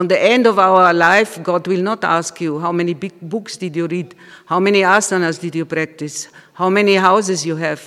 On the end of our life, God will not ask you, how many big books did you read? How many asanas did you practice? How many houses you have?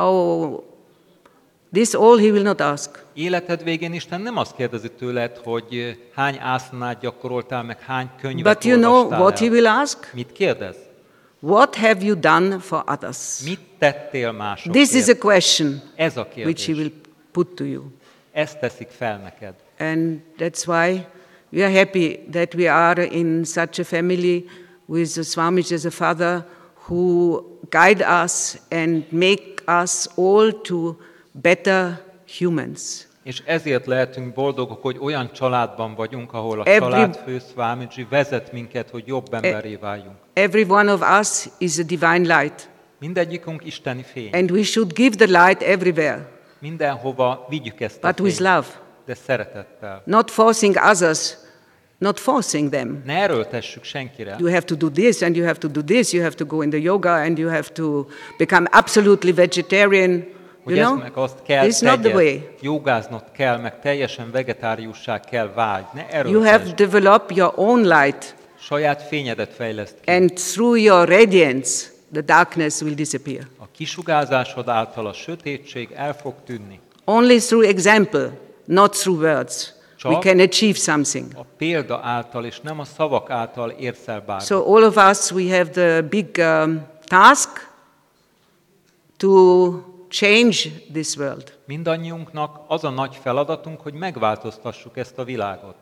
This all He will not ask. Életed végén Isten nem azt kérdezi tőled, hogy hány ászanát gyakoroltál, meg hány könyvet But you know olvastál what He el. will ask? Mit kérdez? What have you done for others? Mit tettél másokért? This is a question Ez a which kérdés. He will put to you. Ezt teszik fel neked. And that's why we are happy that we are in such a family with the Swamiji as a father who guide us and make us all to better humans. És ezért lehetünk boldogok, hogy olyan családban vagyunk, ahol a családfő Swamiji vezet minket, hogy jobb emberré váljunk. Every one of us is a divine light. Mindegyikünk isteni fény. And we should give the light everywhere. Mindenhova vigyük ezt a But with fényt, love. de szeretettel. Not forcing others, not forcing them. Ne erőltessük senkire. You have to do this and you have to do this, you have to go in the yoga and you have to become absolutely vegetarian. Hogy You ezt know, meg azt kell it's not the way. jogáznod kell, meg teljesen vegetáriussá kell válj. Ne You have erőltessd. developed your own light, Saját fényedet fejleszt ki. and through your radiance, the darkness will disappear. A kisugárzásod által a sötétség el fog tűnni. Only through example, not through words, we can achieve something. A példa által, és nem a szavak által érsz el bármit. So all of us, we have the big task to change this world. Mindannyiunknak az a nagy feladatunk, hogy megváltoztassuk ezt a világot.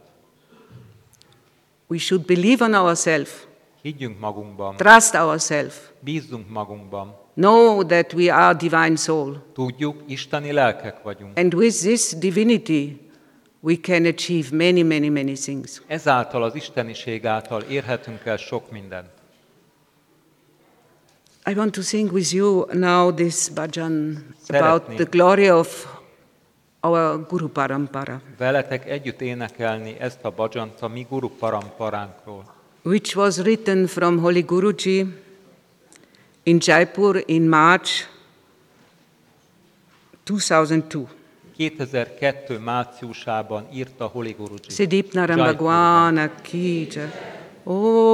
We should believe on ourselves, Higgyünk magunkban, trust ourselves, bízzunk magunkban. know that we are divine soul. Tudjuk, isteni lelkek vagyunk. And with this divinity, we can achieve many, many, many things. Ezáltal, az isteniség által érhetünk el sok mindent. I want to sing with you now this bhajan Szeretném. about the glory of our Guru Parampara, Veletek együtt énekelni ezt a bhajant a mi Guru Paramparánkról, which was written from Holy Guruji in Jaipur in March 2002. 2002. márciusában írta Holy Guruji. Siddhip Naram Jaipurban. Bhagwan ki jai. Oh.